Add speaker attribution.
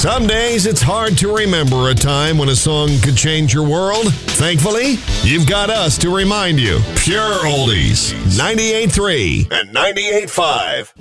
Speaker 1: Some days it's hard to remember a time when a song could change your world. Thankfully, you've got us to remind you. Pure Oldies, 98.3 and 98.5.